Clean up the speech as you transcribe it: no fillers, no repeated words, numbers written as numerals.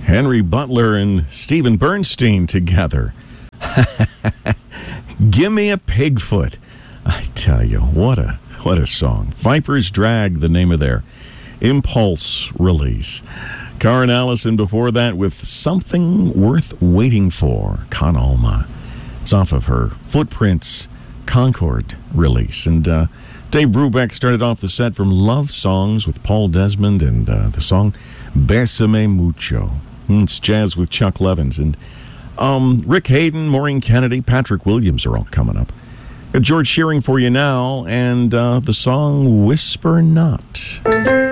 Henry Butler and Stephen Bernstein together. Give me a Pigfoot. I tell you, what a song. Viper's Drag, the name of their Impulse release. Karen Allison before that with Something Worth Waiting For, Con Alma. It's off of her Footprints Concord release. And Dave Brubeck started off the set from Love Songs with Paul Desmond and the song Bésame Mucho. It's jazz with Chuck Levins. And Rick Hayden, Maureen Kennedy, Patrick Williams are all coming up. Got George Shearing for you now, and the song Whisper Not.